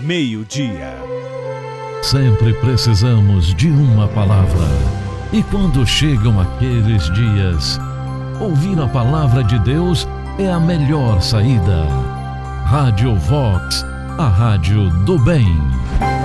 meio-dia. Sempre precisamos de uma palavra. E quando chegam aqueles dias, ouvir a palavra de Deus é a melhor saída. Rádio Vox, a rádio do bem.